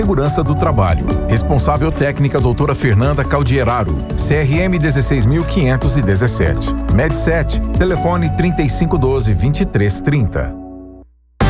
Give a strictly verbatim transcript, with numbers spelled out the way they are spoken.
Segurança do Trabalho. Responsável técnica doutora Fernanda Caldieraro. C R M dezesseis mil quinhentos e dezessete. Medset. Telefone trinta e cinco doze, vinte e três trinta.